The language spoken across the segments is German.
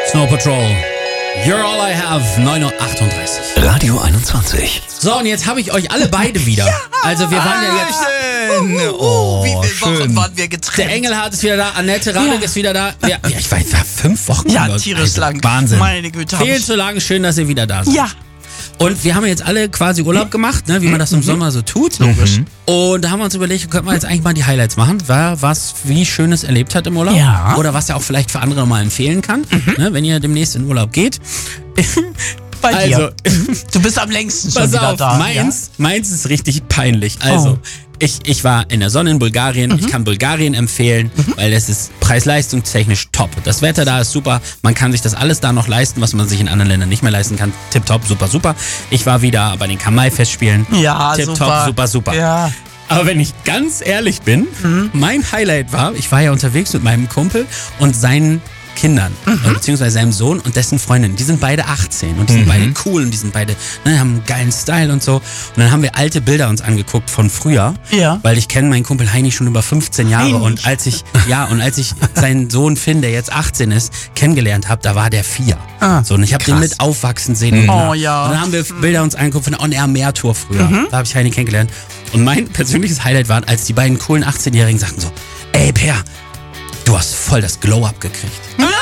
Snow Patrol. You're all I have, 9:38 Uhr. Radio 21. So, und jetzt habe ich euch alle beide wieder. Also wir waren ja jetzt... Wie viele Wochen waren wir getrennt? Der Engelhardt ist wieder da, Annette Radek ist wieder da. Ja, ich weiß, 5 Wochen. Ja, oder so. tierisch Also, lang. Wahnsinn. Meine Güte. Viel zu lang, schön, dass ihr wieder da seid. Ja. Und wir haben jetzt alle quasi Urlaub gemacht, ne, wie man das im Sommer so tut. Logisch. Und da haben wir uns überlegt, könnten wir jetzt eigentlich mal die Highlights machen, wer was wie Schönes erlebt hat im Urlaub. Ja. Oder was er auch vielleicht für andere mal empfehlen kann, ne, wenn ihr demnächst in Urlaub geht. Bei dir. Also, Du bist am längsten schon pass wieder auf, da. meins ist richtig peinlich. Also, ich war in der Sonne in Bulgarien. Ich kann Bulgarien empfehlen, weil es ist preis-leistungstechnisch top. Das Wetter da ist super. Man kann sich das alles da noch leisten, was man sich in anderen Ländern nicht mehr leisten kann. Tipptopp, super, super. Ich war wieder bei den Kamai-Festspielen. Ja, Tipptopp, super. super, super. Ja. Aber wenn ich ganz ehrlich bin, mein Highlight war, ich war ja unterwegs mit meinem Kumpel und seinen Kindern, beziehungsweise seinem Sohn und dessen Freundin. Die sind beide 18 und die sind beide cool und die sind beide, haben einen geilen Style und so. Und dann haben wir alte Bilder uns angeguckt von früher, Ja. weil ich kenne meinen Kumpel Heini schon über 15 Jahre Heini. und als ich seinen Sohn Finn, der jetzt 18 ist, kennengelernt habe, da war der 4. So, und ich habe den mit aufwachsen sehen. Oh, ja. Und dann haben wir Bilder uns angeguckt von der On-Air-Meer-Tour früher. Da habe ich Heini kennengelernt. Und mein persönliches Highlight war, als die beiden coolen 18-Jährigen sagten so, ey Per, du hast voll das Glow-Up gekriegt.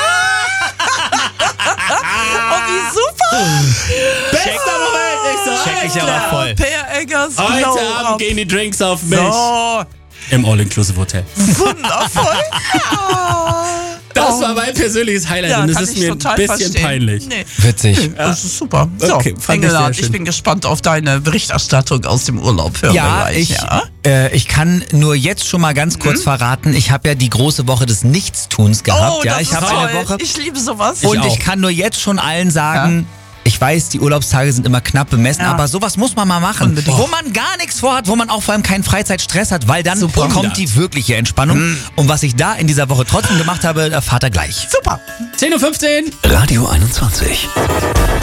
Oh, wie super. Bester Moment, ich so, Check ich aber voll. Per Eggers heute Glow-Up. Abend gehen die Drinks auf mich. So, Im All-Inclusive-Hotel. wundervoll. Das war mein persönliches Highlight Ja, und es kann ist ich mir ein total bisschen verstehen. peinlich. Nee, Witzig. das ist super. So, Okay, fand ich Engelhardt, sehr ich schön. bin gespannt auf deine Berichterstattung aus dem Urlaub. Hören wir Ja, gleich, ich kann nur jetzt schon mal ganz kurz verraten, ich habe ja die große Woche des Nichtstuns gehabt. Oh, ja, das ich ist habe toll. eine Woche. Ich liebe sowas. Und auch. ich kann nur jetzt schon allen sagen, ich weiß, die Urlaubstage sind immer knapp bemessen, Ja. aber sowas muss man mal machen. Unbedingt. Wo man gar nichts vorhat, wo man auch vor allem keinen Freizeitstress hat, weil dann Super. kommt die wirkliche Entspannung. Und was ich da in dieser Woche trotzdem gemacht habe, erfahrt ihr gleich. Super. 10:15 Uhr. Radio 21.